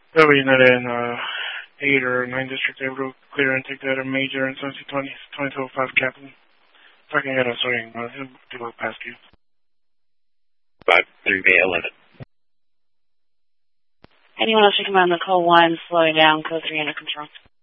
There'll be another in 8 or 9 district able to clear and take that a major and 2205 Captain. If I can get a swing, to go past you. 5-3 Bay 11. Anyone else you come on the call 1, slowing down, code 3 under control.